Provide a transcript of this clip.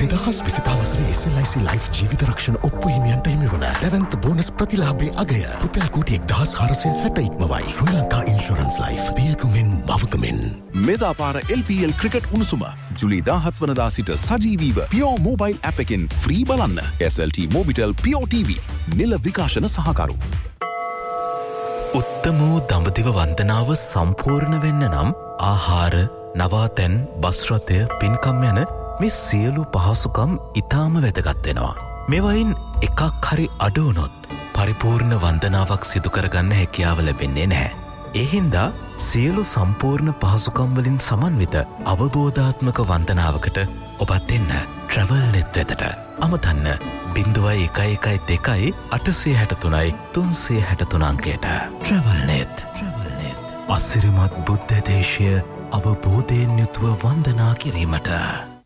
දෙදහස් 25 වසරේ SLIC Life ජීවිත රක්ෂණ ඔප්පු හිමියන්ට හිමි වන දැවන්ත බෝනස් ප්‍රතිලාභයේ අගය රුපියල් කෝටි 1460 ඉක්මවයි. ශ්‍රී Lanka insurance life පියකුමින් මවකමින්. මෙදාපාර LPL cricket උණුසුම ජුලි 17 වනදා සිට සජීවීව Pure Mobile app එකෙන් ෆ්‍රී බලන්න. SLT Mobitel Pure TV නිල විකාශන සහකරු. උත්තමෝ දඹදිව වන්දනාව සම්පූර්ණ වෙන්න නම් ආහාර, නවාතැන්, බස් රථය, පින්කම් යන මේ සියලු පහසුකම් ඉතාම වැදගත් වෙනවා. මේවයින් එකක් හරි අඩු වුණොත් පරිපූර්ණ වන්දනාවක් සිදු කරගන්න හැකියාව ලැබෙන්නේ නැහැ. ඒ හින්දා සියලු සම්පූර්ණ පහසුකම් වලින් සමන්විත අවබෝධාත්මක වන්දනාවකට ඔබත් එන්න TravelNet වෙතට. අමතන්න 0112 863 363 අංකයට. TravelNet. අසිරිමත් බුද්ධ දේශය අවබෝධයෙන් යුතුව වන්දනා කිරීමට.